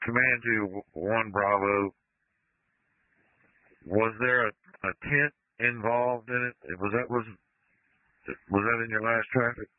Command to 1 Bravo. Was there a tent involved in it? Was that in your last traffic?